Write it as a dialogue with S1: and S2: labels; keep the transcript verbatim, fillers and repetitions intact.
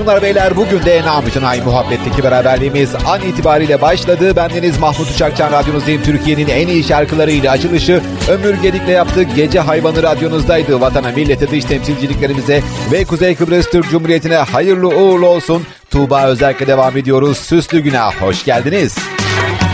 S1: Hanımlar beyler, bugün de Namütenayi Muhabbet'teki beraberliğimiz an itibariyle başladı. Bendeniz Mahmut Uçakcan, radyonuzdayım. Türkiye'nin en iyi şarkılarıyla açılışı Ömür Gedik'le yaptık. Gece Hayvanı radyonuzdaydı. Vatana, millete, dış temsilciliklerimize ve Kuzey Kıbrıs Türk Cumhuriyeti'ne hayırlı uğurlu olsun. Tuğba Özerk'le devam ediyoruz. Süslü Günah, hoş geldiniz.